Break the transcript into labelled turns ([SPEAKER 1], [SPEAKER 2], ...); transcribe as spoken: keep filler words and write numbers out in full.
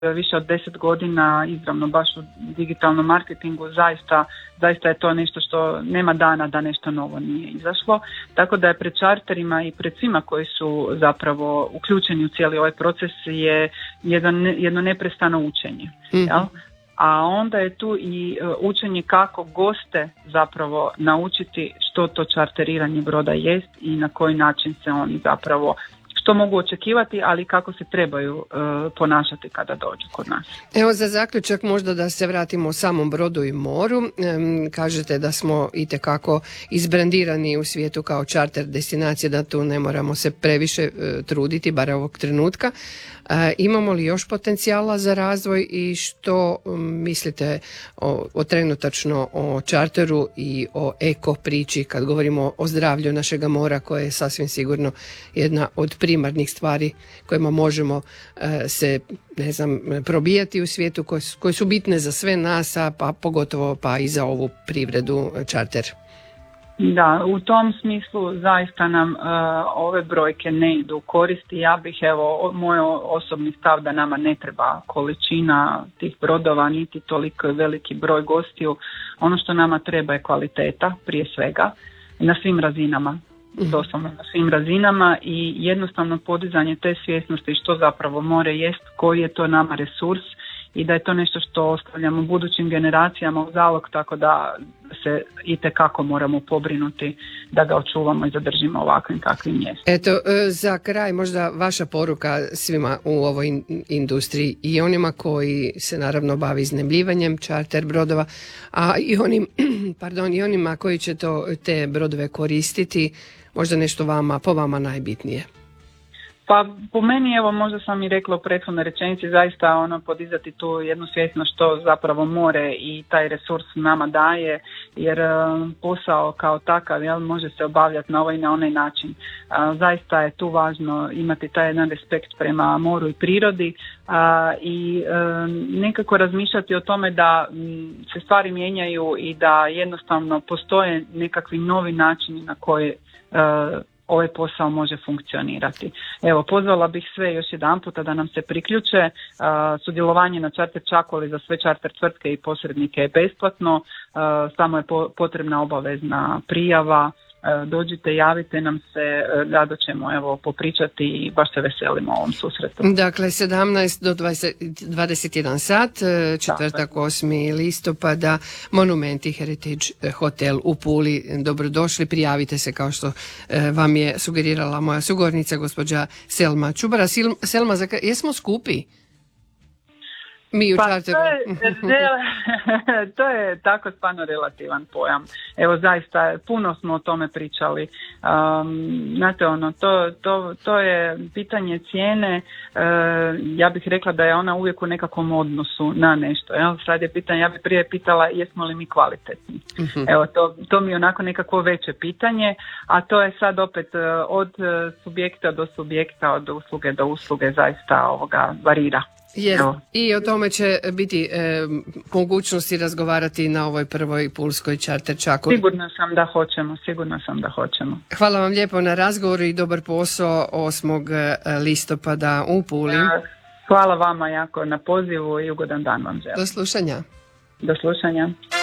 [SPEAKER 1] više od deset godina izravno baš u digitalnom marketingu, zaista, zaista je to nešto što nema dana da nešto novo nije izašlo. Tako da je pred čarterima i pred svima koji su zapravo uključeni u cijeli ovaj proces je jedan, jedno neprestano učenje. Mm-hmm. Jel? A onda je tu i učenje kako goste zapravo naučiti što to čarteriranje broda jest i na koji način se oni zapravo, što mogu očekivati, ali kako se trebaju uh, ponašati kada dođu kod nas.
[SPEAKER 2] Evo za zaključak možda da se vratimo samom brodu i moru. Um, kažete da smo itekako izbrandirani u svijetu kao čarter destinacije, da tu ne moramo se previše uh, truditi, bar ovog trenutka. Uh, imamo li još potencijala za razvoj i što um, mislite o, o trenutačno o čarteru i o eko priči kad govorimo o zdravlju našega mora, koje je sasvim sigurno jedna od primarnih stvari kojima možemo uh, se ne znam, probijati u svijetu, koje su, koje su bitne za sve nas, a pa pogotovo pa i za ovu privredu čarter.
[SPEAKER 1] Da, u tom smislu zaista nam uh, ove brojke ne idu u korist i ja bih, evo, moj osobni stav da nama ne treba količina tih brodova, niti toliko veliki broj gostiju. Ono što nama treba je kvaliteta prije svega na svim razinama. Doslovno na svim razinama i jednostavno podizanje te svjesnosti što zapravo more jest, koji je to nama resurs i da je to nešto što ostavljamo budućim generacijama u zalog, tako da se itekako moramo pobrinuti da ga očuvamo i zadržimo ovakvim kakvim jest.
[SPEAKER 2] Eto, za kraj možda vaša poruka svima u ovoj industriji i onima koji se naravno bavi iznajmljivanjem čarter brodova, a i onim, pardon, i onima koji će to, te brodove koristiti, možda nešto vama, po vama najbitnije.
[SPEAKER 1] Pa po meni, evo, možda sam i rekla u prethodnoj rečenici, zaista ono podizati tu jednu svjesnost što zapravo more i taj resurs nama daje, jer uh, posao kao takav, jel, može se obavljati na ovaj i na onaj način. Uh, zaista je tu važno imati taj jedan respekt prema moru i prirodi uh, i uh, nekako razmišljati o tome da um, se stvari mijenjaju i da jednostavno postoje nekakvi novi načini na koje uh, ovaj posao može funkcionirati. Evo, pozvala bih sve još jedan puta da nam se priključe. Uh, sudjelovanje na Čarter Čakoli za sve čarter tvrtke i posrednike je besplatno, uh, samo je po, potrebna obavezna prijava. Uh, dođite, javite nam se, uh, rado ćemo evo popričati i baš se veselimo ovom susretu.
[SPEAKER 2] Dakle, sedamnaest do dvadeset jedan sat, četvrtak osmi listopada, Monument i Heritage Hotel u Puli. Dobrodošli, prijavite se kao što uh, vam je sugerirala moja sugovornica, gospođa Selma Čubara. Sil, Selma, jesmo skupi? Mi u
[SPEAKER 1] pa
[SPEAKER 2] čarteru.
[SPEAKER 1] To je, to je tako stvarno relativan pojam. Evo, zaista puno smo o tome pričali. Um, znate, ono, to, to, to je pitanje cijene. Uh, ja bih rekla da je ona uvijek u nekakvom odnosu na nešto. Evo, sad je pitanje, ja bih prije pitala jesmo li mi kvalitetni. Uh-huh. Evo, to, to mi je onako nekakvo veće pitanje, a to je sad opet od subjekta do subjekta, od usluge do usluge, zaista ovoga varira.
[SPEAKER 2] Jest. I o tome će biti e, mogućnosti razgovarati na ovoj prvoj pulskoj čarter Čakoli.
[SPEAKER 1] Sigurno sam da hoćemo, sigurno sam da hoćemo.
[SPEAKER 2] Hvala vam lijepo na razgovoru i dobar posao osmog listopada u Puli.
[SPEAKER 1] Hvala vama jako na pozivu i ugodan dan vam želim.
[SPEAKER 2] Do slušanja.
[SPEAKER 1] Do slušanja.